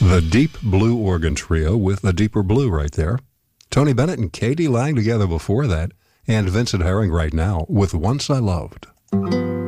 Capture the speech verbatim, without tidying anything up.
The Deep Blue Organ Trio with the Deeper Blue right there. Tony Bennett and Katie Lang together before that, and Vincent Herring right now with Once I Loved.